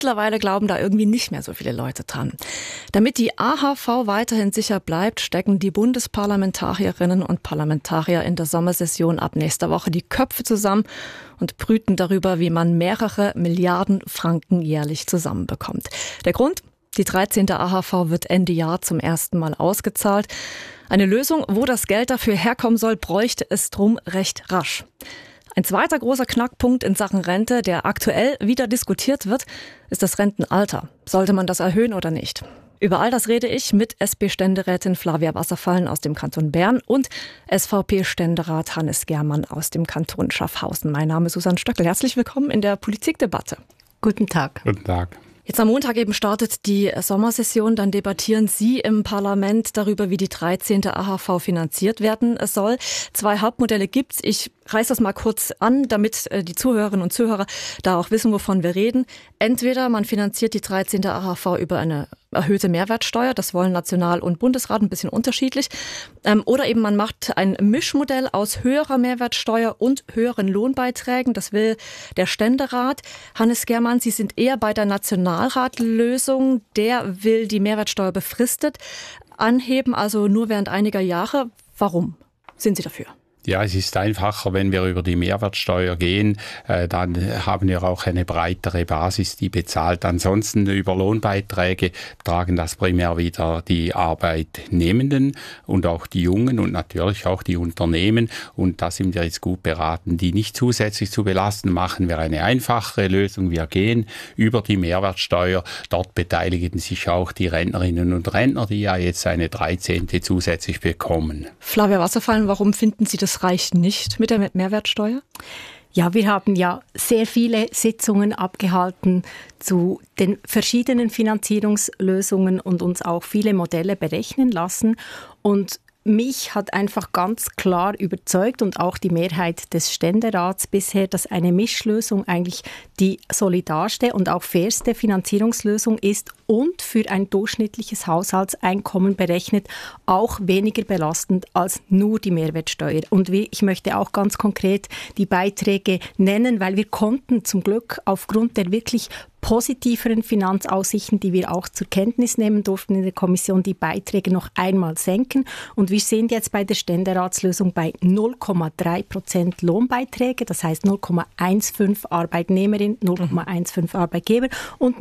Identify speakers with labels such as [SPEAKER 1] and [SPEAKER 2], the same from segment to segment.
[SPEAKER 1] mittlerweile glauben da irgendwie nicht mehr so viele Leute dran. Damit die AHV weiterhin sicher bleibt, stecken die Bundesparlamentarierinnen und Parlamentarier in der Sommersession ab nächster Woche die Köpfe zusammen und brüten darüber, wie man mehrere Milliarden Franken jährlich zusammenbekommt. Der Grund? Die 13. AHV wird Ende Jahr zum ersten Mal ausgezahlt. Eine Lösung, wo das Geld dafür herkommen soll, bräuchte es drum recht rasch. Ein zweiter großer Knackpunkt in Sachen Rente, der aktuell wieder diskutiert wird, ist das Rentenalter. Sollte man das erhöhen oder nicht? Über all das rede ich mit SP-Ständerätin Flavia Wasserfallen aus dem Kanton Bern und SVP-Ständerat Hannes Germann aus dem Kanton Schaffhausen. Mein Name ist Susanne Stöckel. Herzlich willkommen in der Politikdebatte.
[SPEAKER 2] Guten Tag.
[SPEAKER 3] Guten Tag.
[SPEAKER 1] Jetzt am Montag eben startet die Sommersession, dann debattieren Sie im Parlament darüber, wie die 13. AHV finanziert werden soll. 2 Hauptmodelle gibt's. Ich reiße das mal kurz an, damit die Zuhörerinnen und Zuhörer da auch wissen, wovon wir reden. Entweder man finanziert die 13. AHV über eine erhöhte Mehrwertsteuer, das wollen National- und Bundesrat ein bisschen unterschiedlich, oder eben man macht ein Mischmodell aus höherer Mehrwertsteuer und höheren Lohnbeiträgen, das will der Ständerat. Hannes Germann, Sie sind eher bei der Nationalratlösung, der will die Mehrwertsteuer befristet anheben, also nur während einiger Jahre. Warum sind Sie dafür?
[SPEAKER 3] Ja, es ist einfacher, wenn wir über die Mehrwertsteuer gehen, dann haben wir auch eine breitere Basis, die bezahlt. Ansonsten über Lohnbeiträge tragen das primär wieder die Arbeitnehmenden und auch die Jungen und natürlich auch die Unternehmen. Und da sind wir jetzt gut beraten, die nicht zusätzlich zu belasten. Machen wir eine einfachere Lösung. Wir gehen über die Mehrwertsteuer. Dort beteiligen sich auch die Rentnerinnen und Rentner, die ja jetzt eine 13. zusätzlich bekommen.
[SPEAKER 1] Flavia Wasserfallen, warum finden Sie das reicht nicht mit der Mehrwertsteuer?
[SPEAKER 2] Ja, wir haben ja sehr viele Sitzungen abgehalten zu den verschiedenen Finanzierungslösungen und uns auch viele Modelle berechnen lassen. Und mich hat einfach ganz klar überzeugt und auch die Mehrheit des Ständerats bisher, dass eine Mischlösung eigentlich die solidarste und auch fairste Finanzierungslösung ist und für ein durchschnittliches Haushaltseinkommen berechnet auch weniger belastend als nur die Mehrwertsteuer. Und ich möchte auch ganz konkret die Beiträge nennen, weil wir konnten zum Glück aufgrund der wirklich positiveren Finanzaussichten, die wir auch zur Kenntnis nehmen durften in der Kommission, die Beiträge noch einmal senken. Und wir sind jetzt bei der Ständeratslösung bei 0,3% Lohnbeiträge, das heißt 0,15 Arbeitnehmerin, 0,15 Arbeitgeber und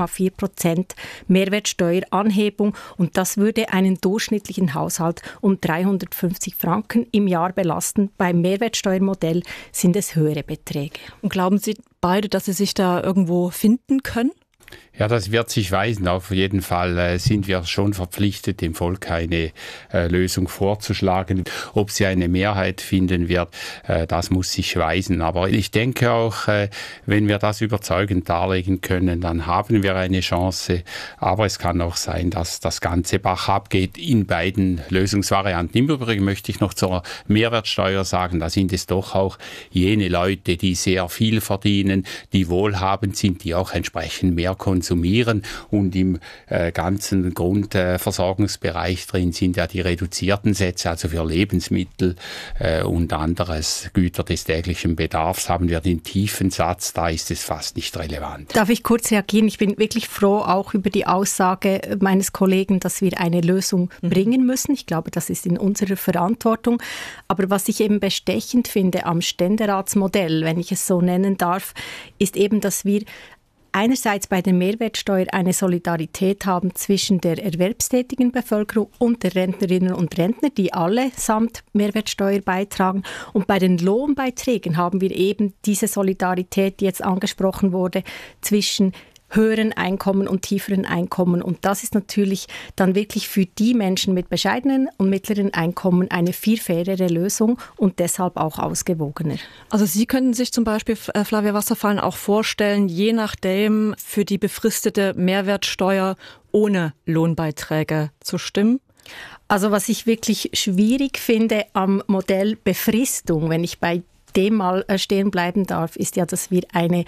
[SPEAKER 2] 0,4% Mehrwertsteueranhebung. Und das würde einen durchschnittlichen Haushalt um 350 Franken im Jahr belasten. Beim Mehrwertsteuermodell sind es höhere Beträge.
[SPEAKER 1] Und glauben Sie beide, dass Sie sich da irgendwo finden können?
[SPEAKER 3] Ja, das wird sich weisen. Auf jeden Fall sind wir schon verpflichtet, dem Volk eine Lösung vorzuschlagen. Ob sie eine Mehrheit finden wird, das muss sich weisen. Aber ich denke auch, wenn wir das überzeugend darlegen können, dann haben wir eine Chance. Aber es kann auch sein, dass das Ganze Bach abgeht in beiden Lösungsvarianten. Im Übrigen möchte ich noch zur Mehrwertsteuer sagen, da sind es doch auch jene Leute, die sehr viel verdienen, die wohlhabend sind, die auch entsprechend mehr konsumieren. Und im ganzen Grundversorgungsbereich drin sind ja die reduzierten Sätze, also für Lebensmittel und anderes Güter des täglichen Bedarfs haben wir den tiefen Satz, da ist es fast nicht relevant.
[SPEAKER 2] Darf ich kurz reagieren? Ich bin wirklich froh auch über die Aussage meines Kollegen, dass wir eine Lösung bringen müssen. Ich glaube, das ist in unserer Verantwortung. Aber was ich eben bestechend finde am Ständeratsmodell, wenn ich es so nennen darf, ist eben, dass wir einerseits bei der Mehrwertsteuer eine Solidarität haben zwischen der erwerbstätigen Bevölkerung und der Rentnerinnen und Rentner, die alle samt Mehrwertsteuer beitragen. Und bei den Lohnbeiträgen haben wir eben diese Solidarität, die jetzt angesprochen wurde, zwischen höheren Einkommen und tieferen Einkommen. Und das ist natürlich dann wirklich für die Menschen mit bescheidenen und mittleren Einkommen eine viel fairere Lösung und deshalb auch ausgewogener.
[SPEAKER 1] Also Sie könnten sich zum Beispiel, Flavia Wasserfallen, auch vorstellen, je nachdem für die befristete Mehrwertsteuer ohne Lohnbeiträge zu stimmen?
[SPEAKER 2] Also was ich wirklich schwierig finde am Modell Befristung, wenn ich bei dem mal stehen bleiben darf, ist ja, dass wir eine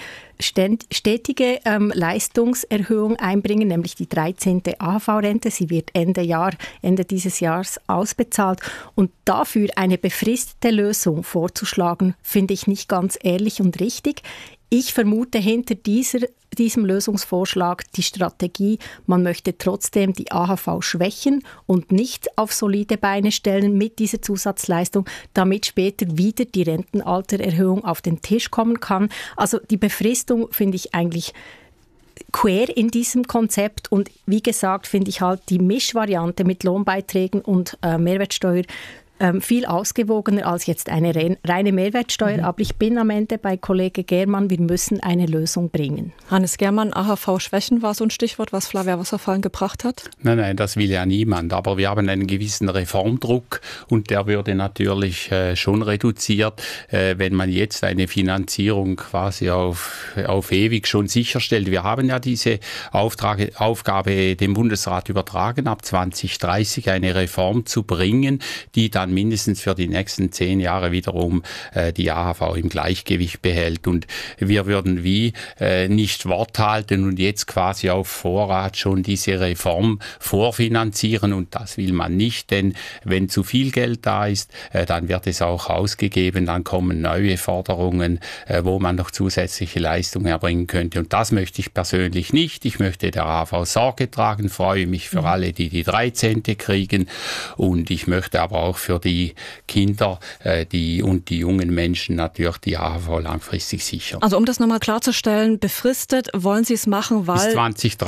[SPEAKER 2] stetige Leistungserhöhung einbringen, nämlich die 13. AHV-Rente. Sie wird Ende dieses Jahres ausbezahlt. Und dafür eine befristete Lösung vorzuschlagen, finde ich nicht ganz ehrlich und richtig. Ich vermute, hinter dieser diesem Lösungsvorschlag die Strategie, man möchte trotzdem die AHV schwächen und nicht auf solide Beine stellen mit dieser Zusatzleistung, damit später wieder die Rentenaltererhöhung auf den Tisch kommen kann. Also die Befristung finde ich eigentlich quer in diesem Konzept und wie gesagt finde ich halt die Mischvariante mit Lohnbeiträgen und Mehrwertsteuer viel ausgewogener als jetzt eine reine Mehrwertsteuer. Aber ich bin am Ende bei Kollege Germann, wir müssen eine Lösung bringen.
[SPEAKER 1] Hannes Germann, AHV-Schwächen war so ein Stichwort, was Flavia Wasserfallen gebracht hat?
[SPEAKER 3] Nein, das will ja niemand. Aber wir haben einen gewissen Reformdruck und der würde natürlich schon reduziert, wenn man jetzt eine Finanzierung quasi auf ewig schon sicherstellt. Wir haben ja diese Aufgabe dem Bundesrat übertragen, ab 2030 eine Reform zu bringen, die dann mindestens für die nächsten 10 Jahre wiederum die AHV im Gleichgewicht behält. Und wir würden nicht Wort halten und jetzt quasi auf Vorrat schon diese Reform vorfinanzieren. Und das will man nicht, denn wenn zu viel Geld da ist, dann wird es auch ausgegeben, dann kommen neue Forderungen, wo man noch zusätzliche Leistungen erbringen könnte. Und das möchte ich persönlich nicht. Ich möchte der AHV Sorge tragen, freue mich für alle, die 13. kriegen. Und ich möchte aber auch für die Kinder und die jungen Menschen natürlich die AHV langfristig sichern.
[SPEAKER 1] Also um das nochmal klarzustellen, befristet wollen Sie es machen, weil
[SPEAKER 3] bis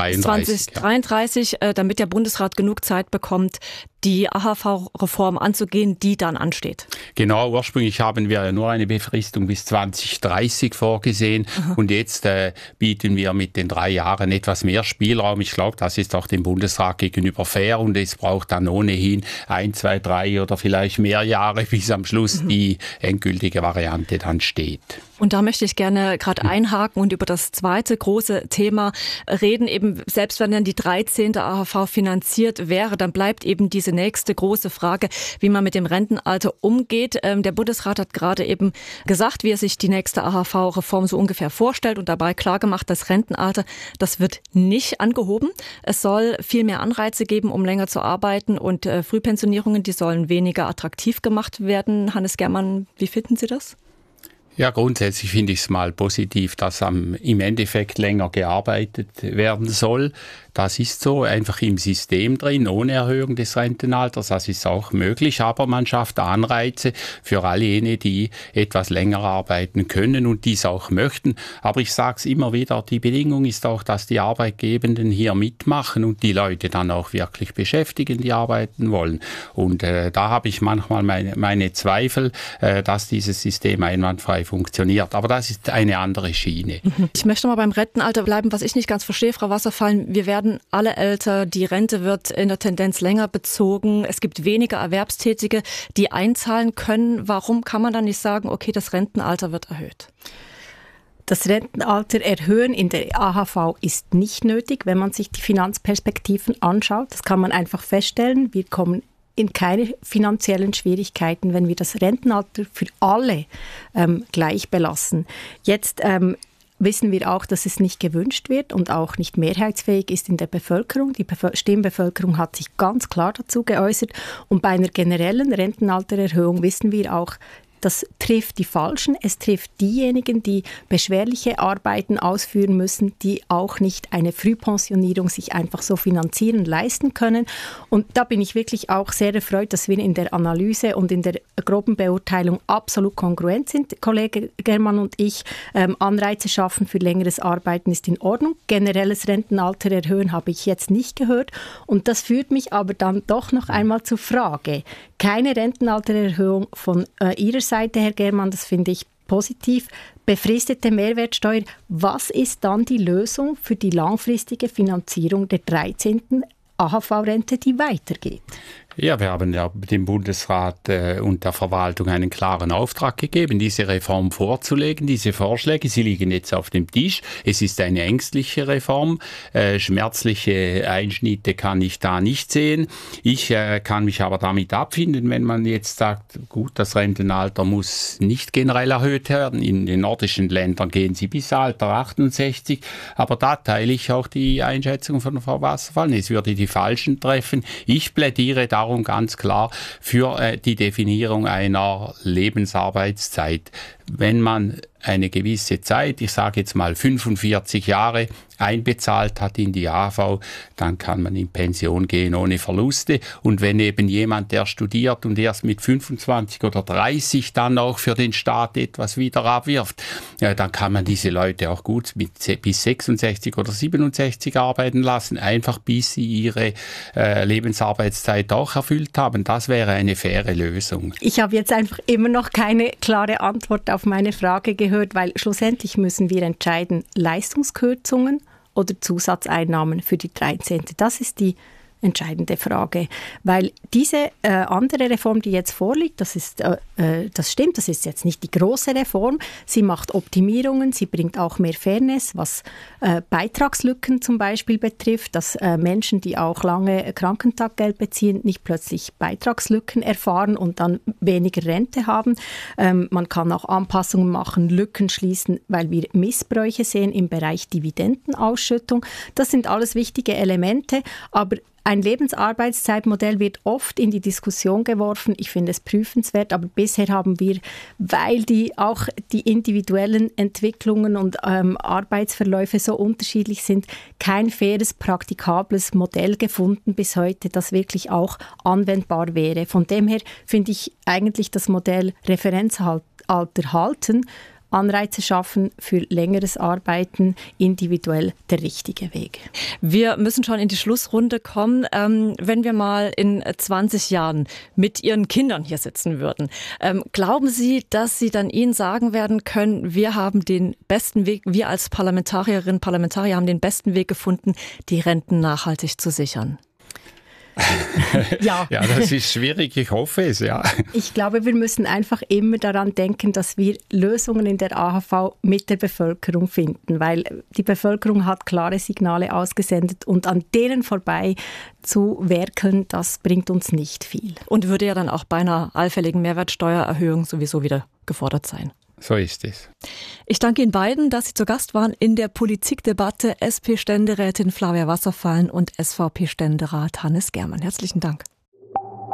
[SPEAKER 3] 2033,
[SPEAKER 1] damit der Bundesrat genug Zeit bekommt, die AHV-Reform anzugehen, die dann ansteht.
[SPEAKER 3] Genau, ursprünglich haben wir ja nur eine Befristung bis 2030 vorgesehen. Aha. Und jetzt bieten wir mit den 3 Jahren etwas mehr Spielraum. Ich glaube, das ist auch dem Bundesrat gegenüber fair und es braucht dann ohnehin 1, 2, 3 oder vielleicht mehr Jahre, bis am Schluss die endgültige Variante dann steht.
[SPEAKER 1] Und da möchte ich gerne gerade einhaken und über das zweite große Thema reden. Eben selbst wenn dann die 13. AHV finanziert wäre, dann bleibt eben diese nächste große Frage, wie man mit dem Rentenalter umgeht. Der Bundesrat hat gerade eben gesagt, wie er sich die nächste AHV-Reform so ungefähr vorstellt und dabei klargemacht, das Rentenalter, das wird nicht angehoben. Es soll viel mehr Anreize geben, um länger zu arbeiten und Frühpensionierungen, die sollen weniger attraktiv gemacht werden. Hannes Germann, wie finden Sie das?
[SPEAKER 3] Ja, grundsätzlich finde ich es mal positiv, dass im Endeffekt länger gearbeitet werden soll. Das ist so einfach im System drin, ohne Erhöhung des Rentenalters. Das ist auch möglich, aber man schafft Anreize für all jene, die etwas länger arbeiten können und dies auch möchten. Aber ich sage es immer wieder, die Bedingung ist auch, dass die Arbeitgebenden hier mitmachen und die Leute dann auch wirklich beschäftigen, die arbeiten wollen. Und da habe ich manchmal meine Zweifel, dass dieses System einwandfrei funktioniert. Aber das ist eine andere Schiene.
[SPEAKER 1] Ich möchte mal beim Rentenalter bleiben, was ich nicht ganz verstehe, Frau Wasserfallen. Wir werden alle älter, die Rente wird in der Tendenz länger bezogen. Es gibt weniger Erwerbstätige, die einzahlen können. Warum kann man dann nicht sagen, okay, das Rentenalter wird erhöht?
[SPEAKER 2] Das Rentenalter erhöhen in der AHV ist nicht nötig, wenn man sich die Finanzperspektiven anschaut. Das kann man einfach feststellen. Wir kommen in keine finanziellen Schwierigkeiten, wenn wir das Rentenalter für alle gleich belassen. Jetzt wissen wir auch, dass es nicht gewünscht wird und auch nicht mehrheitsfähig ist in der Bevölkerung. Die Stimmbevölkerung hat sich ganz klar dazu geäußert. Und bei einer generellen Rentenaltererhöhung wissen wir auch, das trifft die Falschen. Es trifft diejenigen, die beschwerliche Arbeiten ausführen müssen, die auch nicht eine Frühpensionierung sich einfach so finanzieren, leisten können. Und da bin ich wirklich auch sehr erfreut, dass wir in der Analyse und in der groben Beurteilung absolut kongruent sind. Kollege Germann und ich, Anreize schaffen für längeres Arbeiten ist in Ordnung. Generelles Rentenalter erhöhen habe ich jetzt nicht gehört. Und das führt mich aber dann doch noch einmal zur Frage. Keine Rentenaltererhöhung von Ihrer Seite, Herr Germann, das finde ich positiv. Befristete Mehrwertsteuer, was ist dann die Lösung für die langfristige Finanzierung der 13. AHV-Rente, die weitergeht?
[SPEAKER 3] Ja, wir haben ja dem Bundesrat und der Verwaltung einen klaren Auftrag gegeben, diese Reform vorzulegen. Diese Vorschläge, sie liegen jetzt auf dem Tisch. Es ist eine ängstliche Reform. Schmerzliche Einschnitte kann ich da nicht sehen. Ich kann mich aber damit abfinden, wenn man jetzt sagt, gut, das Rentenalter muss nicht generell erhöht werden. In den nordischen Ländern gehen sie bis Alter 68. Aber da teile ich auch die Einschätzung von Frau Wasserfallen. Es würde die Falschen treffen. Ich plädiere darum ganz klar für die Definierung einer Lebensarbeitszeit. Wenn man eine gewisse Zeit, ich sage jetzt mal 45 Jahre, einbezahlt hat in die AHV, dann kann man in Pension gehen ohne Verluste. Und wenn eben jemand, der studiert und erst mit 25 oder 30 dann auch für den Staat etwas wieder abwirft, dann kann man diese Leute auch gut bis 66 oder 67 arbeiten lassen, einfach bis sie ihre Lebensarbeitszeit auch erfüllt haben. Das wäre eine faire Lösung.
[SPEAKER 2] Ich habe jetzt einfach immer noch keine klare Antwort auf meine Frage gehört, weil schlussendlich müssen wir entscheiden, Leistungskürzungen oder Zusatzeinnahmen für die 13. Das ist die entscheidende Frage, weil diese andere Reform, die jetzt vorliegt, das stimmt, das ist jetzt nicht die große Reform. Sie macht Optimierungen, sie bringt auch mehr Fairness, was Beitragslücken zum Beispiel betrifft, dass Menschen, die auch lange Krankentaggeld beziehen, nicht plötzlich Beitragslücken erfahren und dann weniger Rente haben. Man kann auch Anpassungen machen, Lücken schließen, weil wir Missbräuche sehen im Bereich Dividendenausschüttung. Das sind alles wichtige Elemente, aber ein Lebensarbeitszeitmodell wird oft in die Diskussion geworfen. Ich finde es prüfenswert, aber bisher haben wir, weil auch die individuellen Entwicklungen und Arbeitsverläufe so unterschiedlich sind, kein faires, praktikables Modell gefunden bis heute, das wirklich auch anwendbar wäre. Von dem her finde ich eigentlich das Modell Referenzalter halten, Anreize schaffen für längeres Arbeiten, individuell der richtige Weg.
[SPEAKER 1] Wir müssen schon in die Schlussrunde kommen. Wenn wir mal in 20 Jahren mit Ihren Kindern hier sitzen würden, glauben Sie, dass Sie dann ihnen sagen werden können, wir haben den besten Weg, wir als Parlamentarierinnen und Parlamentarier haben den besten Weg gefunden, die Renten nachhaltig zu sichern?
[SPEAKER 3] Ja, das ist schwierig, ich hoffe es, ja.
[SPEAKER 2] Ich glaube, wir müssen einfach immer daran denken, dass wir Lösungen in der AHV mit der Bevölkerung finden, weil die Bevölkerung hat klare Signale ausgesendet und an denen vorbei zu werkeln, das bringt uns nicht viel.
[SPEAKER 1] Und würde ja dann auch bei einer allfälligen Mehrwertsteuererhöhung sowieso wieder gefordert sein.
[SPEAKER 3] So ist es.
[SPEAKER 1] Ich danke Ihnen beiden, dass Sie zu Gast waren in der Politikdebatte, SP-Ständerätin Flavia Wasserfallen und SVP-Ständerat Hannes Germann. Herzlichen Dank.